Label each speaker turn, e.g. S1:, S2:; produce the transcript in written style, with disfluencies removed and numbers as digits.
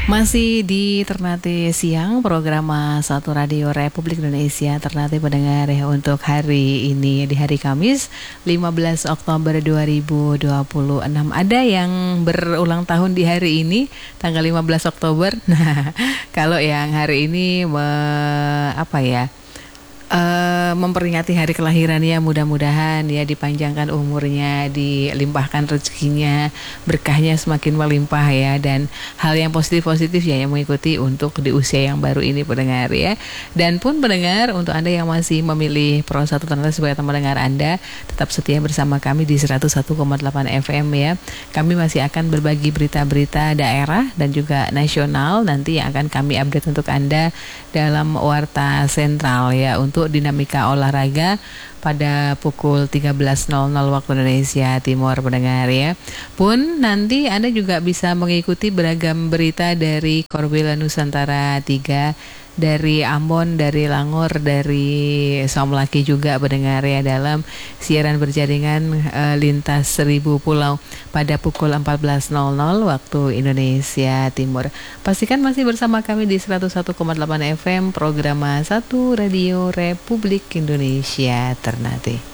S1: Masih di Ternate Siang, program Satu Radio Republik Indonesia. Ternate pendengar ya, untuk hari ini di hari Kamis 15 Oktober 2026. Ada yang berulang tahun di hari ini tanggal 15 Oktober. Nah, kalau yang hari ini memperingati hari kelahirannya, mudah-mudahan ya dipanjangkan umurnya, dilimpahkan rezekinya, berkahnya semakin melimpah ya, dan hal yang positif-positif ya yang mengikuti untuk di usia yang baru ini pendengar ya. Dan pun pendengar, untuk Anda yang masih memilih Pro 1 Ternate sebagai teman dengar Anda, tetap setia bersama kami di 101,8 FM ya. Kami masih akan berbagi berita-berita daerah dan juga nasional nanti yang akan kami update untuk Anda dalam Warta Sentral ya, untuk dinamika olahraga pada pukul 13.00 waktu Indonesia Timur pendengar ya. Pun nanti Anda juga bisa mengikuti beragam berita dari Korwil Nusantara 3, dari Ambon, dari Langor, dari Somlaki juga pendengar ya, dalam siaran berjaringan lintas 1000 pulau pada pukul 14.00 waktu Indonesia Timur. Pastikan masih bersama kami di 101,8 FM, program Satu Radio Republik Indonesia Ternate.